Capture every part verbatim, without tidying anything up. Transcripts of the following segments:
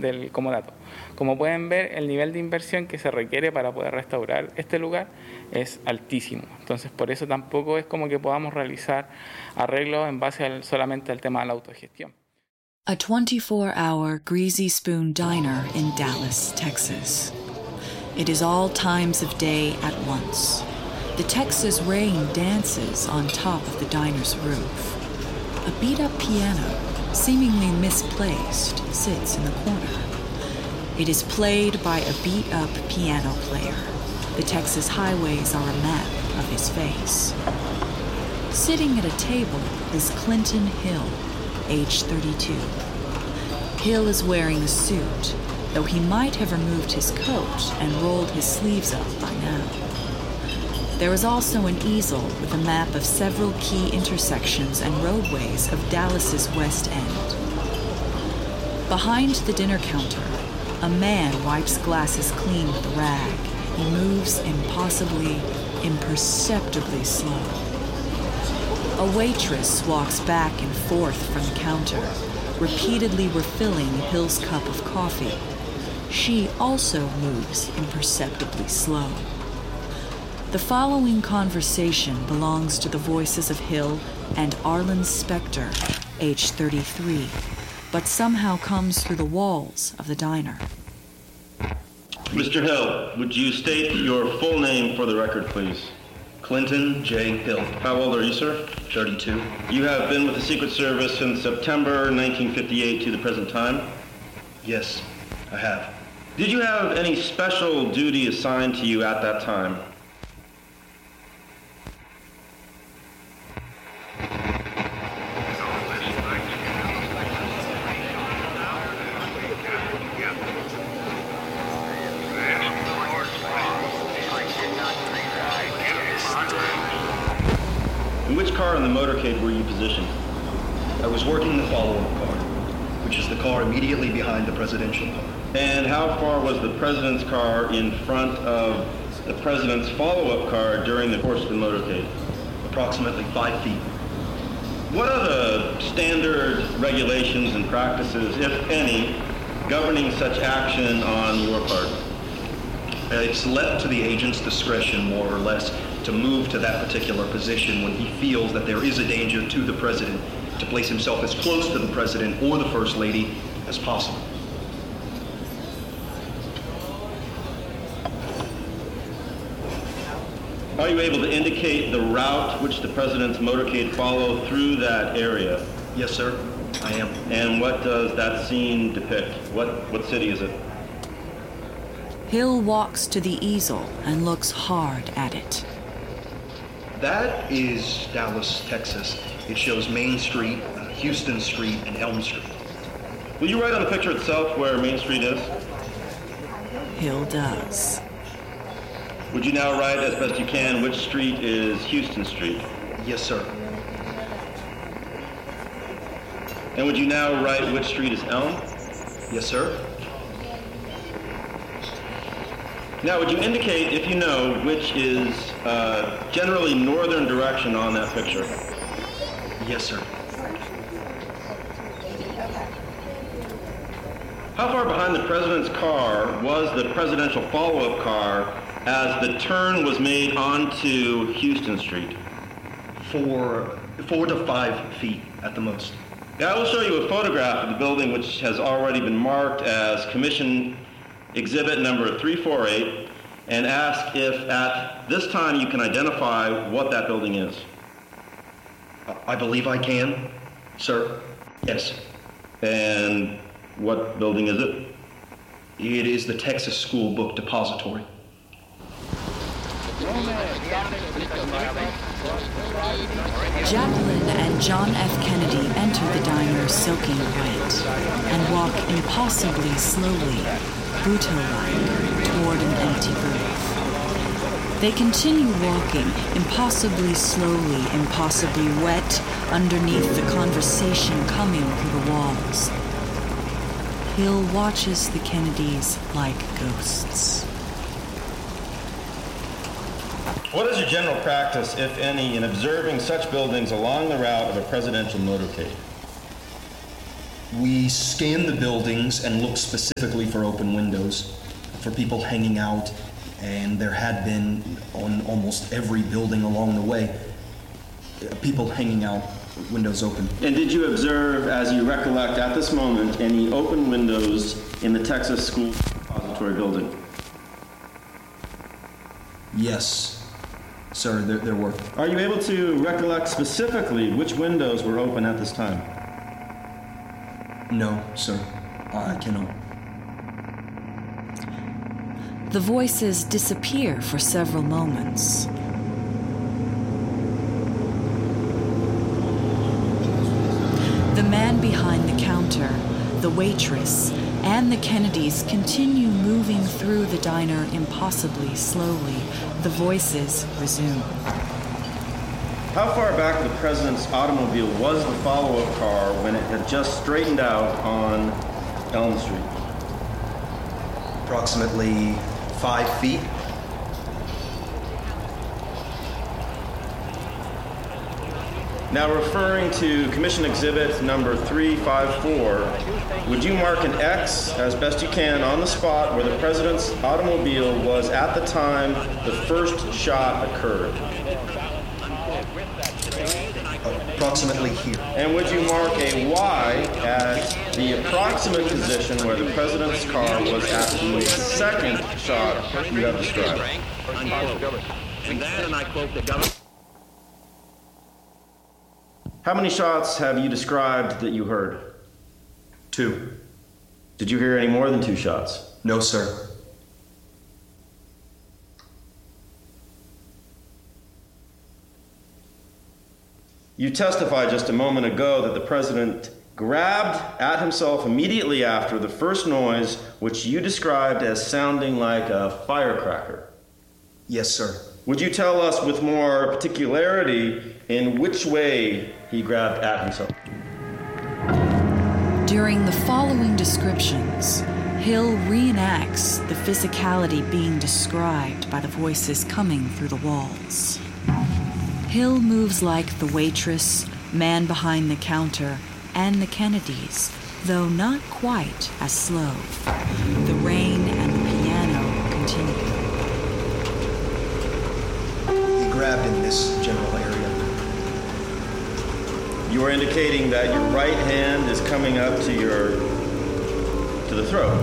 del comodato. Como pueden ver, el nivel de inversión que se requiere para poder restaurar este lugar es altísimo. Entonces, por eso tampoco es como que podamos realizar arreglos en base al, solamente al tema de la autogestión. A twenty-four hour Greasy Spoon diner in Dallas, Texas. It is all times of day at once. The Texas rain dances on top of the diner's roof. A beat-up piano, seemingly misplaced, sits in the corner. It is played by a beat-up piano player. The Texas highways are a map of his face. Sitting at a table is Clinton Hill, age thirty-two. Hill is wearing a suit, though he might have removed his coat and rolled his sleeves up by now. There is also an easel with a map of several key intersections and roadways of Dallas's West End. Behind the dinner counter, a man wipes glasses clean with a rag. He moves impossibly, imperceptibly slow. A waitress walks back and forth from the counter, repeatedly refilling Hill's cup of coffee. She also moves imperceptibly slow. The following conversation belongs to the voices of Hill and Arlen Specter, age thirty-three, but somehow comes through the walls of the diner. Mister Hill, would you state your full name for the record, please? Clinton J. Hill. How old are you, sir? thirty-two. You have been with the Secret Service since September nineteen fifty-eight to the present time? Yes, I have. Did you have any special duty assigned to you at that time? In which car in the motorcade were you positioned? I was working the follow-up car, which is the car immediately behind the presidential car. And how far was the president's car in front of the president's follow-up car during the course of the motorcade? Approximately five feet. What are the standard regulations and practices, if any, governing such action on your part? It's left to the agent's discretion, more or less, to move to that particular position when he feels that there is a danger to the president, to place himself as close to the president or the first lady as possible. Are you able to indicate the route which the president's motorcade followed through that area? Yes, sir, I am. And what does that scene depict? What, what city is it? Hill walks to the easel and looks hard at it. That is Dallas, Texas. It shows Main Street, uh, Houston Street, and Elm Street. Will you write on the picture itself where Main Street is? Hill does. Would you now write as best you can which street is Houston Street? Yes, sir. And would you now write which street is Elm? Yes, sir. Now, would you indicate, if you know, which is uh, generally northern direction on that picture? Yes, sir. How far behind the president's car was the presidential follow-up car as the turn was made onto Houston Street? Four, four to five feet at the most. Yeah, I will show you a photograph of the building which has already been marked as Commission Exhibit number three four eight, and ask if at this time you can identify what that building is. I believe I can, sir. Yes. And what building is it? It is the Texas School Book Depository. Jacqueline and John F. Kennedy enter the diner soaking wet and walk impossibly slowly, Buto-like, toward an empty booth. They continue walking, impossibly slowly, impossibly wet, underneath the conversation coming through the walls. Hill watches the Kennedys like ghosts. What is your general practice, if any, in observing such buildings along the route of a presidential motorcade? We scanned the buildings and looked specifically for open windows, for people hanging out, and there had been on almost every building along the way, people hanging out, windows open. And did you observe, as you recollect at this moment, any open windows in the Texas School Depository building? Yes, sir, there, there were. Are you able to recollect specifically which windows were open at this time? No, sir, I cannot. The voices disappear for several moments. The man behind the counter, the waitress, and the Kennedys continue moving through the diner impossibly slowly. The voices resume. How far back of the president's automobile was the follow-up car when it had just straightened out on Elm Street? Approximately five feet. Now, referring to Commission Exhibit number three five four, would you mark an X as best you can on the spot where the president's automobile was at the time the first shot occurred? Approximately here. And would you mark a Y at the approximate position where the president's car was at the second shot you have described? And that, and I quote the government. How many shots have you described that you heard? Two. Did you hear any more than two shots? No, sir. You testified just a moment ago that the president grabbed at himself immediately after the first noise, which you described as sounding like a firecracker. Yes, sir. Would you tell us with more particularity in which way he grabbed at himself? During the following descriptions, Hill reenacts the physicality being described by the voices coming through the walls. Hill moves like the waitress, man behind the counter, and the Kennedys, though not quite as slow. The rain and the piano continue. He grabbed in this general area. You are indicating that your right hand is coming up to your to the throat.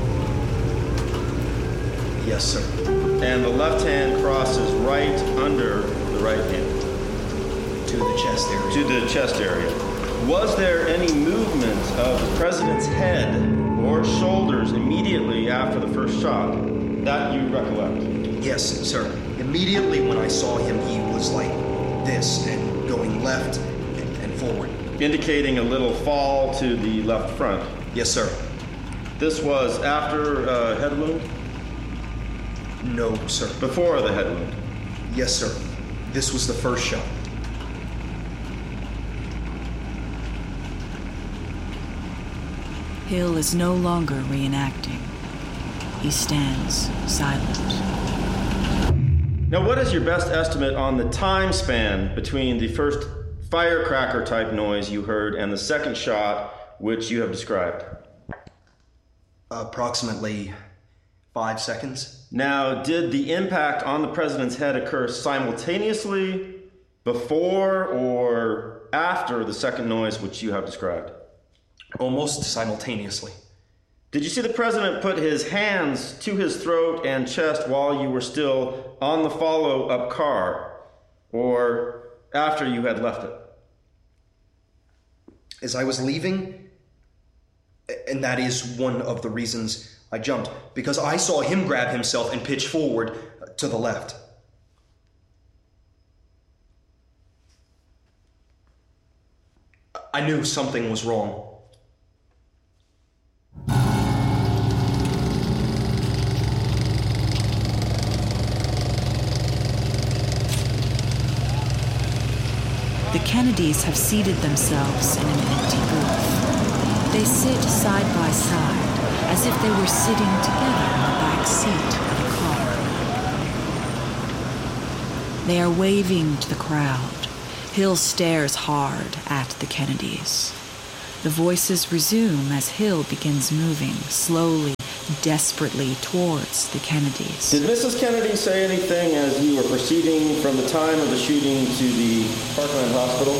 Yes, sir. And the left hand crosses right under the right hand. To the chest area. To the chest area. Was there any movement of the president's head or shoulders immediately after the first shot that you recollect? Yes, sir. Immediately when I saw him, he was like this and going left and, and forward. Indicating a little fall to the left front. Yes, sir. This was after a head wound? No, sir. Before the head wound? Yes, sir. This was the first shot. Hill is no longer reenacting. He stands silent. Now, what is your best estimate on the time span between the first firecracker type noise you heard and the second shot, which you have described? Approximately five seconds. Now, did the impact on the president's head occur simultaneously, before or after the second noise which you have described? Almost simultaneously. Did you see the president put his hands to his throat and chest while you were still on the follow-up car, or after you had left it? As I was leaving, and that is one of the reasons I jumped, because I saw him grab himself and pitch forward to the left. I knew something was wrong. The Kennedys have seated themselves in an empty booth. They sit side by side, as if they were sitting together in the back seat of a car. They are waving to the crowd. Hill stares hard at the Kennedys. The voices resume as Hill begins moving slowly, desperately towards the Kennedys. Did Missus Kennedy say anything as you were proceeding from the time of the shooting to the Parkland Hospital?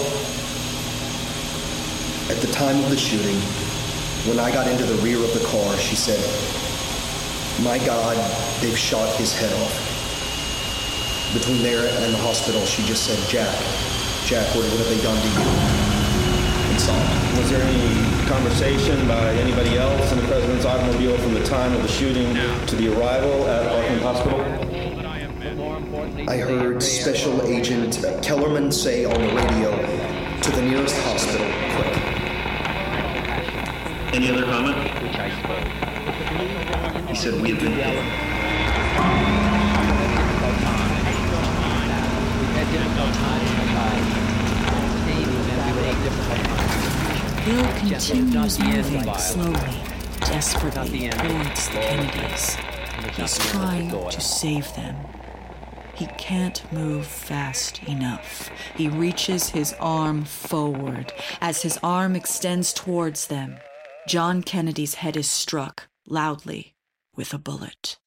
At the time of the shooting, when I got into the rear of the car, she said, "My God, they've shot his head off." Between there and the hospital, she just said, Jack, Jack, what, what have they done to you? And sobbed. Was there any conversation by anybody else in the president's automobile from the time of the shooting to the arrival at Parkland Hospital? I heard Special Agent Kellerman say on the radio, "To the nearest hospital, quick." Any other comment? He said we have been hit. Hill continues moving slowly, desperately towards the Kennedys. He's trying to save them. He can't move fast enough. He reaches his arm forward. As his arm extends towards them, John Kennedy's head is struck loudly with a bullet.